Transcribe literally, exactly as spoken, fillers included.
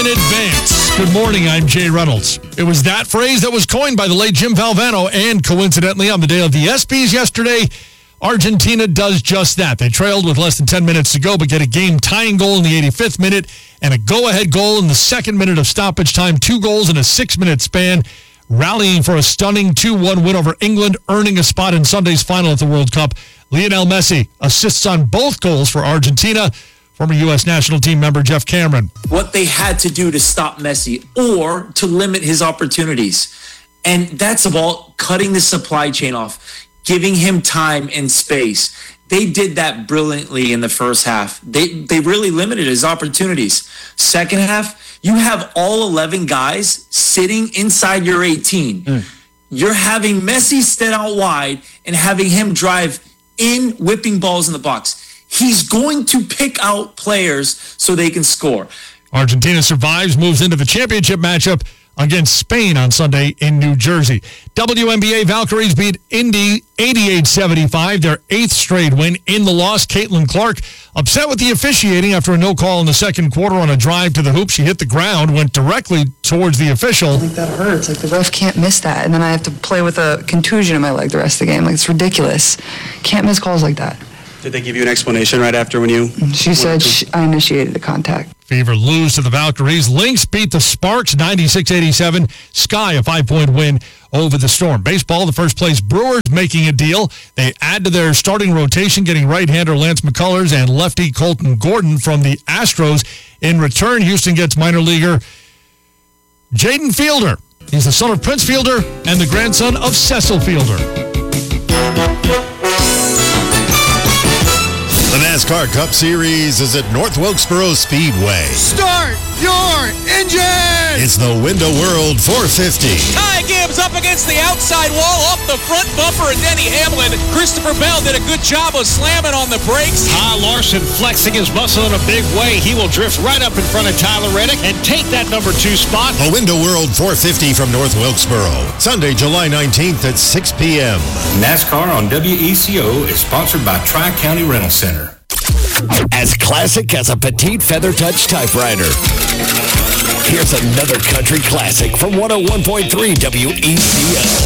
in advance. Good morning, I'm Jay Reynolds. It was that phrase that was coined by the late Jim Valvano, and coincidentally, on the day of the ESPYs yesterday, Argentina does just that. They trailed with less than ten minutes to go, but get a game-tying goal in the eighty-fifth minute and a go-ahead goal in the second minute of stoppage time. Two goals in a six-minute span, rallying for a stunning two one win over England, earning a spot in Sunday's final at the World Cup. Lionel Messi assists on both goals for Argentina. Former U S national team member Jeff Cameron. What they had to do to stop Messi or to limit his opportunities. And that's about cutting the supply chain off, giving him time and space. They did that brilliantly in the first half. They they really limited his opportunities. Second half, you have all eleven guys sitting inside your eighteen. Mm. You're having Messi stand out wide and having him drive in, whipping balls in the box. He's going to pick out players so they can score. Argentina survives, moves into the championship matchup against Spain on Sunday in New Jersey. W N B A Valkyries beat Indy eighty-eight seventy-five, their eighth straight win. In the loss, Caitlin Clark upset with the officiating after a no call in the second quarter on a drive to the hoop. She hit the ground, went directly towards the official. I think that hurts. Like, the ref can't miss that, and then I have to play with a contusion in my leg the rest of the game. Like, it's ridiculous. Can't miss calls like that. Did they give you an explanation right after when you... She said she, I initiated the contact. Fever lose to the Valkyries. Lynx beat the Sparks ninety-six eighty-seven. Sky a five-point win over the Storm. Baseball, the first place Brewers making a deal. They add to their starting rotation, getting right-hander Lance McCullers and lefty Colton Gordon from the Astros. In return, Houston gets minor leaguer Jaden Fielder. He's the son of Prince Fielder and the grandson of Cecil Fielder. The NASCAR Cup Series is at North Wilkesboro Speedway. Start your engine! It's the Window World four fifty. Ty Gibbs up against the outside wall, off the front bumper of Denny Hamlin. Christopher Bell did a good job of slamming on the brakes. Kyle Larson flexing his muscle in a big way. He will drift right up in front of Tyler Reddick and take that number two spot. The Window World four fifty from North Wilkesboro. Sunday, July nineteenth at six p.m. NASCAR on W E C O is sponsored by Tri-County Rental Center. As classic as a petite feather touch typewriter. Here's another country classic from one oh one point three W E C O.